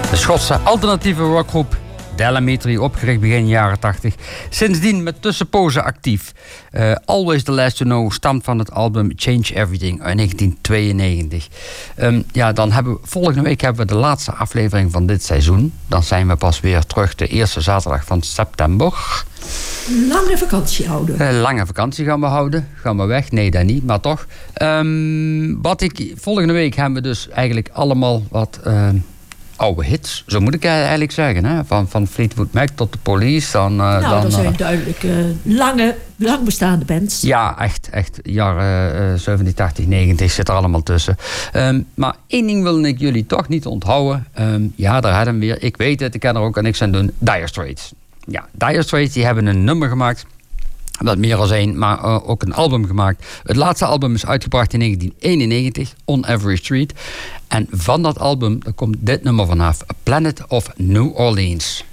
De Schotse alternatieve rockgroep Delametry, opgericht begin jaren 80. Sindsdien met tussenpozen actief. Always the Last to Know stamt van het album Change Everything uit 1992. Dan volgende week hebben we de laatste aflevering van dit seizoen. Dan zijn we pas weer terug de eerste zaterdag van september. Lange vakantie houden. Lange vakantie gaan we houden. Gaan we weg? Nee, dat niet, maar toch. Volgende week hebben we dus eigenlijk allemaal wat oude hits. Zo moet ik eigenlijk zeggen. Hè? Van Fleetwood Mac tot de Police. Dat zijn duidelijk lang bestaande bands. Ja, echt. Jaren 70, 80, 90 zit er allemaal tussen. Maar één ding wil ik jullie toch niet onthouden. Daar hadden we weer. Ik weet het, ik kan er ook niks aan doen. Dire Straits. Ja, Dire Straits die hebben een nummer gemaakt. Dat meer als één, maar ook een album gemaakt. Het laatste album is uitgebracht in 1991, On Every Street. En van dat album komt dit nummer vanaf. A Planet of New Orleans.